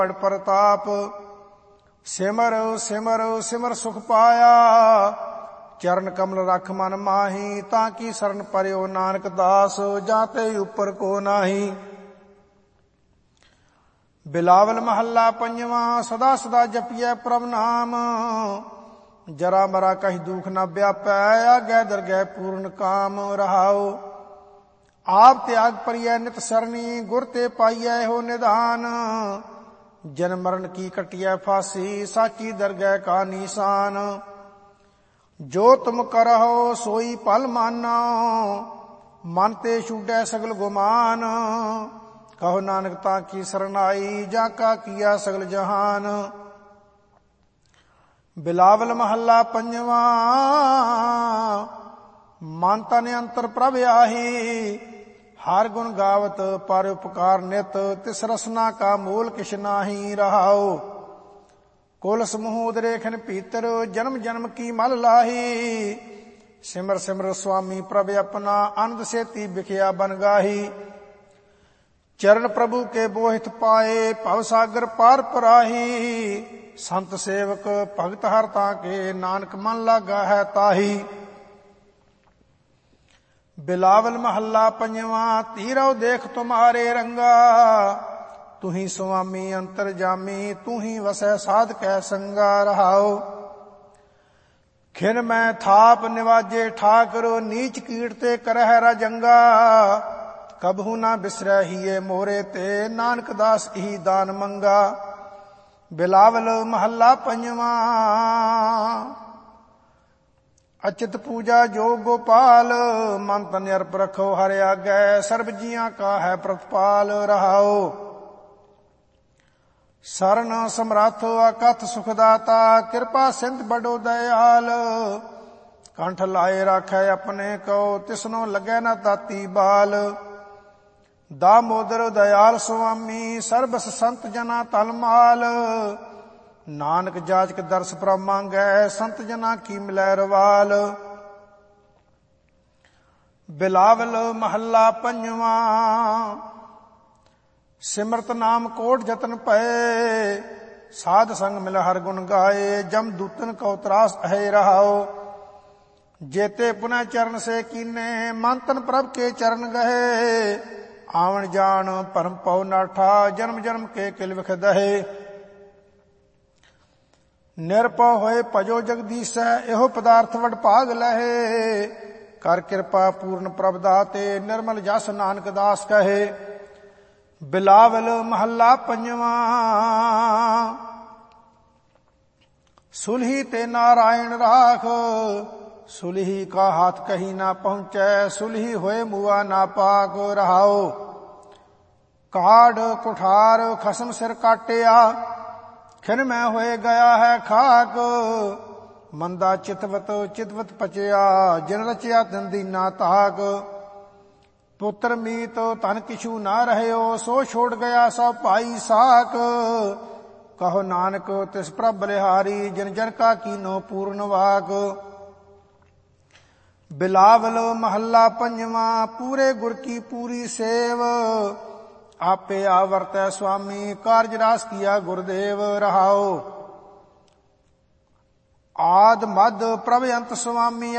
बड़ प्रताप। सिमर सिमर सिमर सुख पाया, चरण कमल रख मन माही। ताकि शरण पर्यो नानक दास, जाते ऊपर को नाही। बिलावल महला पंजवा, सदा सदा जपिए प्रभ नाम। जरा मरा कही दुख न व्यापै, आगे दरगह पूर्ण काम रहाओ। आप त्याग परिय नित सरनी, गुर ते पाइय हो निधान। जन्म मरण की कटिय फांसी, साची दरगह का निशान। जो तुम करहो सोई पल मानो, मन ते छूटै सगल गुमान। कहो नानक ताकी सरनाई, जाका किया सगल जहान। बिलावल महला पंजवा, मन तन अंतर प्रभ आही। हर गुण गावत पर उपकार नित, तिस रसना का मूल किछ नाही रहाओ। कुल समूह उदरेखन पीतर, जन्म जन्म की मल लाही। सिमर सिमर स्वामी प्रभ अपना, आनंद सेती बिखया बन गाही। चरण प्रभु के बोहित पाए, भव सागर पार पराही। संत सेवक भगत हरता के, नानक मन लागा है ताही। बिलावल महला पंजवा, तीरव देख तुम्हारे रंगा। तू ही स्वामी अंतर जामी, तू ही वसै साध कै संगा रहाओ। खिन मैं थाप निवाजे ठाकर, नीच कीटते करह रजंगा। कबहू ना बिसरै हिये मोरे ते, नानक दास ही दान मंगा। बिलावल महला पंजवा, अचित पूजा जो गोपाल। मन तन अर्प रखो हर आगे, सर्ब जिया का है प्रतिपाल रहाओ। शरण समर्थ अकथ सुखदाता, कृपा सिंध बड़ो दयाल। कंठ लाए राखै अपने को, तिसनो लगे न ताती बाल। दामोदर दयाल स्वामी, सर्बस संत जना तलमाल। नानक जाचक दर्श प्रभ मांगै, संत जना की मिलै रवाल। बिलावल महला पंजवा, सिमरत नाम कोट जतन पए। साध संग मिल हर गुण गाए, जम दूतन को त्रास है रहाओ। जेते पुनः चरण से कीने, मन तन प्रभ के चरण गहे। आवन जान परम पौ नाठा, जन्म जन्म के किल विख दहे। निरपौ होए भजो जगदीश, एहो पदार्थ वड भाग लहे। कर कृपा पूर्ण प्रभ दाते, निर्मल जस नानक दास कहे। बिलावल महला पंजवा, सुलही ते नारायण राख। सुलही का हाथ कहीं ना पहुंचे, सुलही होए मुआ ना पाक रहाओ। काढ़ कुठार खसम सिर काटिया, खिन में होए गया है खाक। मंदा चितवत चितवत पचया, जिन रचया तिन दीना ताक। पुत्र मीत तन किछु ना रहयो, सो छोड़ गया सब भाई साक। कहो नानक तिस प्रभ बलिहारी, जिन जन का कीनो पूर्ण वाक। बिलावल महला पंजवा, पूरे गुर की पूरी सेव। आपे आवर्तै स्वामी, कार्य रास किया गुरुदेव रहाओ। आद मद प्रभ अंत स्वामी,